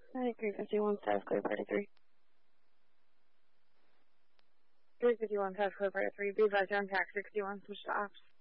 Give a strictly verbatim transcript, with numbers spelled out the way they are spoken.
I agree, fifty-one, South Clear Party three. three fifty-one, South Clear Party three, be advised on tax sixty-one, switch to ops.